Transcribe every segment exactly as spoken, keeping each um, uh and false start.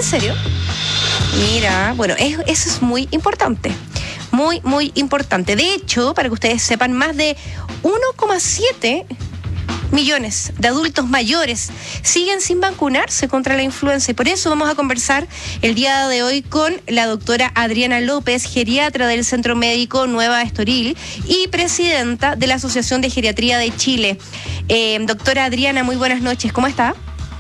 serio? Mira, bueno, es, eso es muy importante. Muy, muy importante. De hecho, para que ustedes sepan, más de uno coma siete millones de adultos mayores siguen sin vacunarse contra la influenza, y por eso vamos a conversar el día de hoy con la doctora Adriana López, geriatra del Centro Médico Nueva Estoril y presidenta de la Asociación de Geriatría de Chile. Eh, doctora Adriana, muy buenas noches, ¿cómo está?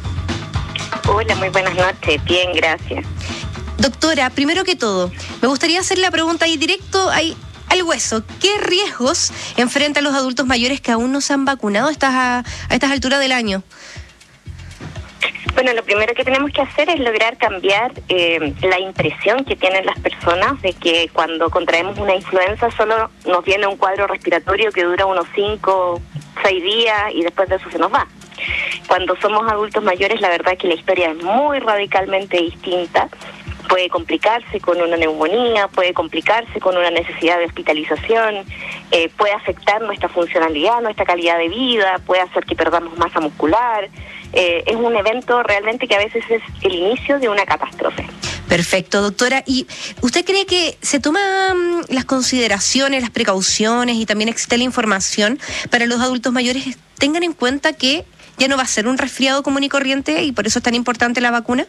Hola, muy buenas noches, bien, gracias. Doctora, primero que todo, me gustaría hacerle la pregunta ahí directo, ahí al hueso. ¿Qué riesgos enfrentan los adultos mayores que aún no se han vacunado a estas, a, a estas alturas del año? Bueno, lo primero que tenemos que hacer es lograr cambiar eh, la impresión que tienen las personas de que cuando contraemos una influenza solo nos viene un cuadro respiratorio que dura unos cinco, seis días y después de eso se nos va. Cuando somos adultos mayores, la verdad es que la historia es muy radicalmente distinta. Puede complicarse con una neumonía, puede complicarse con una necesidad de hospitalización, eh, puede afectar nuestra funcionalidad, nuestra calidad de vida, puede hacer que perdamos masa muscular. Eh, es un evento realmente que a veces es el inicio de una catástrofe. Perfecto, doctora. ¿Y usted cree que se toman las consideraciones, las precauciones y también existe la información para los adultos mayores tengan en cuenta que ya no va a ser un resfriado común y corriente y por eso es tan importante la vacuna?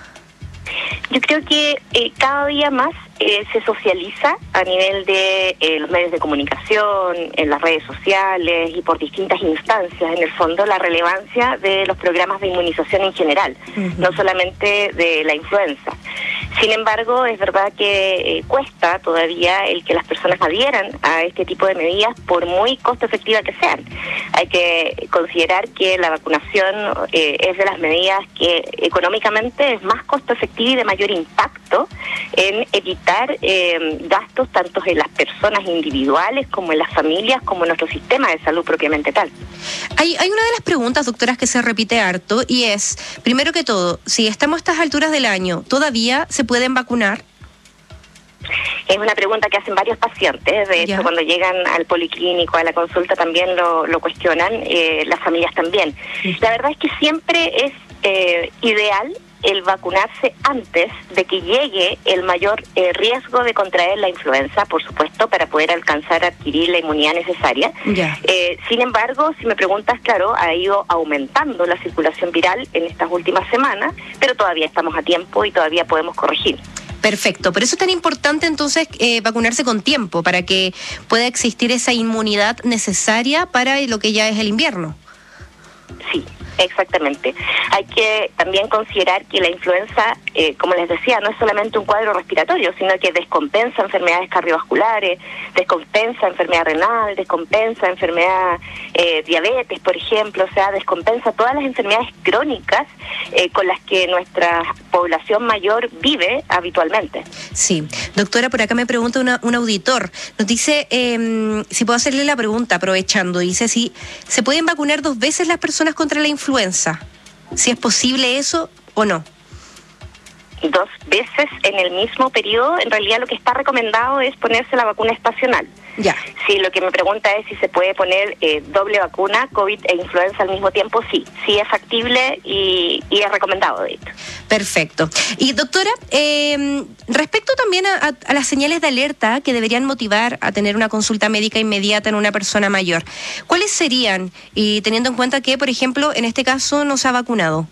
Yo creo que eh, cada día más eh, se socializa a nivel de eh, los medios de comunicación, en las redes sociales y por distintas instancias, en el fondo, la relevancia de los programas de inmunización en general, uh-huh. no solamente de la influenza. Sin embargo, es verdad que eh, cuesta todavía el que las personas adhieran a este tipo de medidas, por muy costo efectiva que sean. Hay que considerar que la vacunación eh, es de las medidas que económicamente es más costo efectiva y de mayor impacto en evitar eh, gastos tanto en las personas individuales como en las familias, como en nuestro sistema de salud propiamente tal. Hay, hay una de las preguntas, doctoras, que se repite harto y es, primero que todo, si estamos a estas alturas del año, ¿todavía se pueden vacunar? Es una pregunta que hacen varios pacientes. De hecho, ya. Cuando llegan al policlínico, a la consulta, también lo, lo cuestionan, eh, las familias también. Sí. La verdad es que siempre es eh, ideal el vacunarse antes de que llegue el mayor eh, riesgo de contraer la influenza, por supuesto, para poder alcanzar a adquirir la inmunidad necesaria. Yeah. Eh, sin embargo, si me preguntas, claro, ha ido aumentando la circulación viral en estas últimas semanas, pero todavía estamos a tiempo y todavía podemos corregir. Perfecto, por eso es tan importante entonces eh, vacunarse con tiempo, para que pueda existir esa inmunidad necesaria para lo que ya es el invierno. Sí. Exactamente. Hay que también considerar que la influenza, eh, como les decía, no es solamente un cuadro respiratorio, sino que descompensa enfermedades cardiovasculares, descompensa enfermedad renal, descompensa enfermedad eh, diabetes, por ejemplo, o sea, descompensa todas las enfermedades crónicas eh, con las que nuestra población mayor vive habitualmente. Sí. Doctora, por acá me pregunta una, un auditor, nos dice, eh, si puedo hacerle la pregunta aprovechando, dice si se pueden vacunar dos veces las personas contra la influenza. influenza, si es posible eso o no. Dos veces en el mismo periodo, en realidad lo que está recomendado es ponerse la vacuna estacional. Ya. Si lo que me pregunta es si se puede poner eh, doble vacuna, COVID e influenza al mismo tiempo, sí, sí es factible y, y es recomendado, de hecho. Perfecto. Y doctora, eh, respecto también a, a, a las señales de alerta que deberían motivar a tener una consulta médica inmediata en una persona mayor, ¿cuáles serían? Y teniendo en cuenta que, por ejemplo, en este caso no se ha vacunado.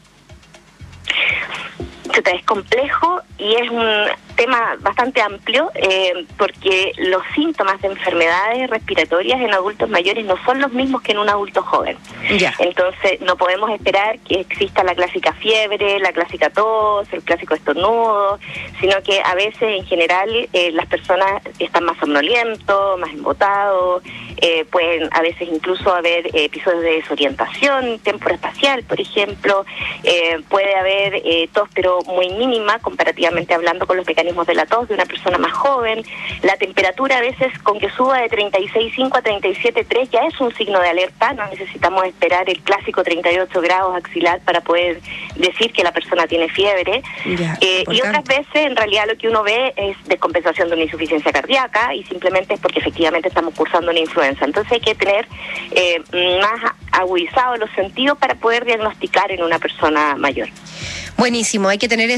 Es complejo y es un tema bastante amplio eh, porque los síntomas de enfermedades respiratorias en adultos mayores no son los mismos que en un adulto joven. Ya. Entonces no podemos esperar que exista la clásica fiebre, la clásica tos, el clásico estornudo, sino que a veces en general eh, las personas están más somnolientos, más embotados, eh, pueden a veces incluso haber eh, episodios de desorientación temporoespacial, por ejemplo, eh, puede haber eh, tos pero muy mínima comparativamente hablando con los mecanismos de la tos de una persona más joven. La temperatura a veces con que suba de treinta y seis punto cinco a treinta y siete punto tres ya es un signo de alerta, no necesitamos esperar el clásico treinta y ocho grados axilar para poder decir que la persona tiene fiebre. Ya, eh, y otras veces en realidad lo que uno ve es descompensación de una insuficiencia cardíaca y simplemente es porque efectivamente estamos cursando una influenza. Entonces hay que tener eh, más agudizados los sentidos para poder diagnosticar en una persona mayor. Buenísimo, hay que tener